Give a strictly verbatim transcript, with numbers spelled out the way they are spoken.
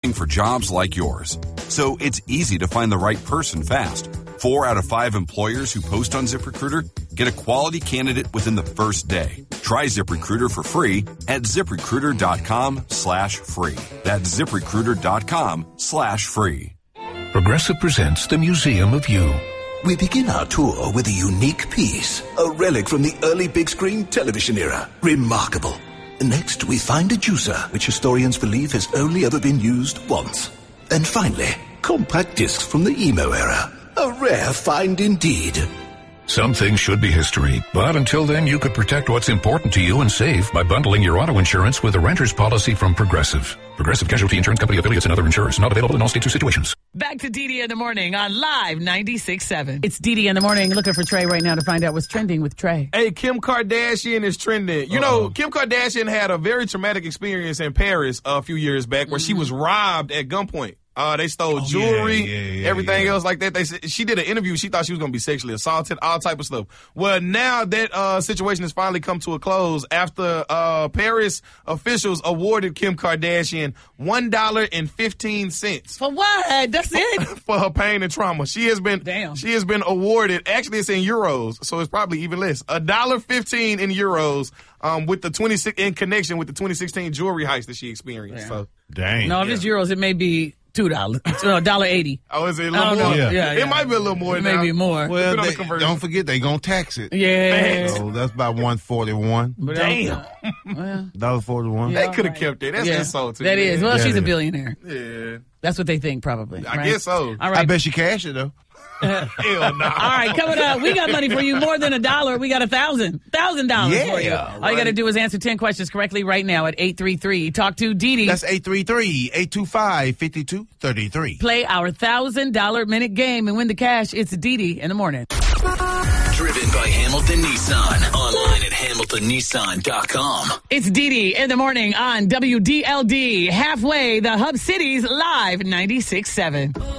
looking for jobs like yours. So it's easy to find the right person fast. Four out of five employers who post on ZipRecruiter get a quality candidate within the first day. Try ZipRecruiter for free at ZipRecruiter.com slash free. That's ZipRecruiter.com slash free. Progressive presents the Museum of You. We begin our tour with a unique piece, a relic from the early big screen television era. Remarkable. Next, we find a juicer, which historians believe has only ever been used once. And finally, compact discs from the emo era. A rare find indeed. Some things should be history, but until then, you could protect what's important to you and save by bundling your auto insurance with a renter's policy from Progressive. Progressive Casualty Insurance Company affiliates and other insurers. Not available in all states or situations. Back to D D in the morning on Live ninety-six point seven. It's D D in the morning. Looking for Trey right now to find out what's trending with Trey. Hey, Kim Kardashian is trending. You Uh-oh. know, Kim Kardashian had a very traumatic experience in Paris a few years back where mm-hmm. she was robbed at gunpoint. Uh, they stole oh, jewelry, yeah, yeah, yeah, everything yeah. else like that. They She did an interview. She thought she was going to be sexually assaulted, all type of stuff. Well, now that uh, situation has finally come to a close after uh, Paris officials awarded Kim Kardashian one dollar and fifteen cents. For what? That's it? For her pain and trauma. She has been Damn. She has been awarded, actually it's in euros, so it's probably even less, one dollar and fifteen cents in euros um, with the twenty-six in connection with the twenty sixteen jewelry heist that she experienced. Damn. So, Dang. No, if yeah. it's euros, it may be two dollars. one dollar eighty. Oh, is it a I little don't more? know. Yeah. Yeah. Yeah, It might be a little more It now. may be more. Well, Put on they, the conversion. don't forget, they going to tax it. Yeah. So that's about one forty-one. But Damn. Well, one forty-one. They could have kept it. That's yeah, insulting. that is. Well, Yeah, she's it a is. billionaire. Yeah. That's what they think, probably. I right? guess so. All I right. bet she cash it, though. Hell no. All right, coming up, we got money for you, more than a dollar. We got a thousand, thousand dollars Yeah, for you. All right. you got to do is answer ten questions correctly right now at eight three three. Talk to Dee Dee. That's eight three three, eight two five, five two three three. Play our thousand dollar minute game and win the cash. It's Dee Dee in the morning. Driven by Hamilton Nissan. Online at hamilton nissan dot com. It's Dee Dee in the morning on W D L D. Halfway, the Hub Cities Live ninety-six point seven.